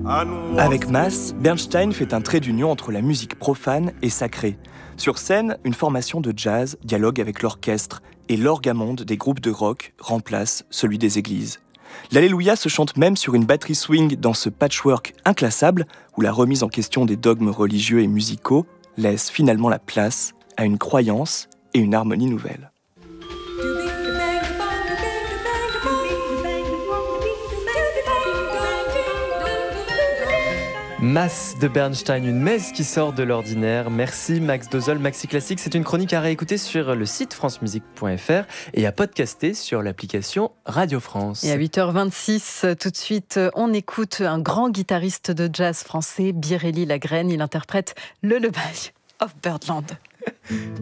Avec Mas, Bernstein fait un trait d'union entre la musique profane et sacrée. Sur scène, une formation de jazz dialogue avec l'orchestre et l'orgamonde des groupes de rock remplace celui des églises. L'Alléluia se chante même sur une batterie swing dans ce patchwork inclassable où la remise en question des dogmes religieux et musicaux laisse finalement la place à une croyance et une harmonie nouvelle. Mas de Bernstein, une messe qui sort de l'ordinaire. Merci Max Dozol. Maxi Classique, c'est une chronique à réécouter sur le site francemusique.fr et à podcaster sur l'application Radio France. Et à 8h26, tout de suite, on écoute un grand guitariste de jazz français, Birelli Lagrène. Il interprète le Lullaby of Birdland.